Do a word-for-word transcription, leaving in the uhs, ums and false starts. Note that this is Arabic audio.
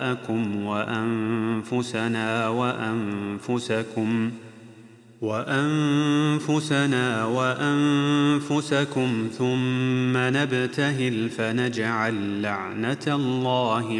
أكم وأنفسنا وأنفسكم وأنفسنا وأنفسكم ثم نبتهل فنجعل لعنة الله